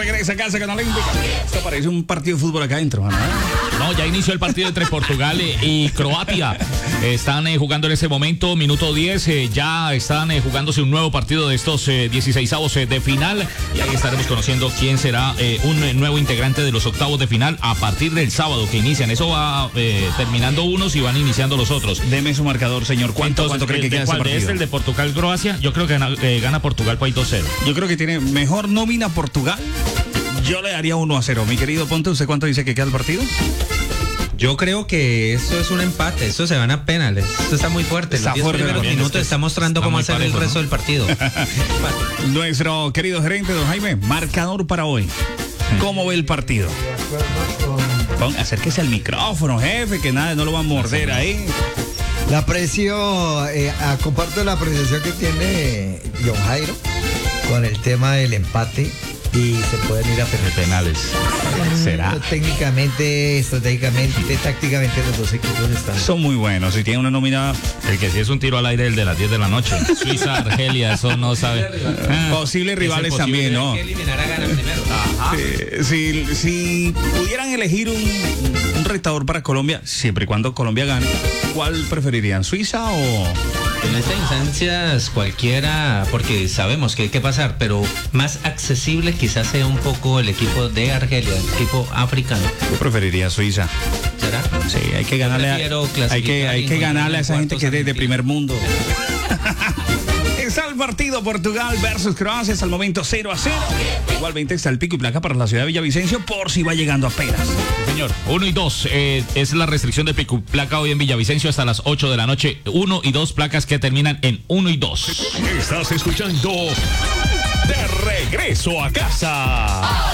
Regresa a casa con Olímpica. Esto parece un partido de fútbol acá adentro, ¿no? No, ya inició el partido entre Portugal y Croacia. Están jugando en ese momento, minuto 10. Ya están jugándose un nuevo partido de estos 16avos de final. Y ahí estaremos conociendo quién será un nuevo integrante de los octavos de final a partir del sábado que inician. Eso va terminando unos y van iniciando los otros. Deme su marcador, señor. ¿Cuánto cree que queda ese partido? ¿El de Portugal-Croacia? Yo creo que gana Portugal por ahí 2-0. Yo creo que tiene mejor nómina Portugal. Yo le daría 1-0. Mi querido Ponte, ¿usted cuánto dice que queda el partido? Yo creo que esto es un empate, esto se van a penales, esto está muy fuerte. Está los 10 fuerte, primeros minutos está mostrando cómo hacer el resto del partido. Nuestro querido gerente, don Jaime, marcador para hoy. ¿Cómo ve el partido? Acérquese al micrófono, jefe, que nada, no lo va a morder ahí. La aprecio, comparto la apreciación que tiene John Jairo con el tema del empate. Y se pueden ir a penales. ¿Será? Técnicamente, estratégicamente, tácticamente los dos equipos son muy buenos y tienen una nómina. El que sí es un tiro al aire, el de las 10 de la noche. Suiza, Argelia, eso no sabe. Posibles rivales también, ¿no? Que eliminar a Ghana primero. Ajá. Si pudieran elegir un retador para Colombia, siempre y cuando Colombia gane, ¿cuál preferirían? ¿Suiza o...? En estas instancias cualquiera, porque sabemos que hay que pasar, pero más accesible quizás sea un poco el equipo de Argelia, el equipo africano. Yo preferiría Suiza. ¿Será? Sí, hay que ganarle hay que ganarle a esa gente que es de primer mundo. Está el partido Portugal versus Croacia, hasta el momento 0-0. Igualmente está el pico y placa para la ciudad de Villavicencio por si va llegando apenas. Sí, señor. 1 y 2 es la restricción de pico y placa hoy en Villavicencio hasta las 8 de la noche. 1 y 2 placas que terminan en 1 y 2. Estás escuchando De Regreso a Casa.